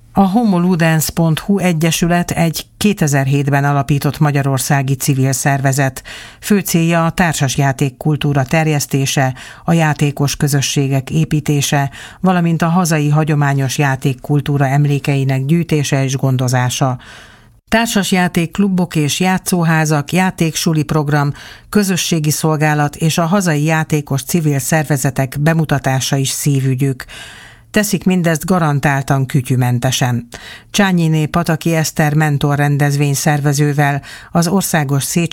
A homoludens.hu egyesület egy 2007-ben alapított magyarországi civil szervezet. Fő célja a társasjáték kultúra terjesztése, a játékos közösségek építése, valamint a hazai hagyományos játékkultúra emlékeinek gyűjtése és gondozása. Társasjátékklubok és játszóházak, játéksuli program, közösségi szolgálat és a hazai játékos civil szervezetek bemutatása is szívügyük. Teszik mindezt garantáltan kütyümentesen. Csányiné Pataki Eszter mentor rendezvény szervezővel, az Országos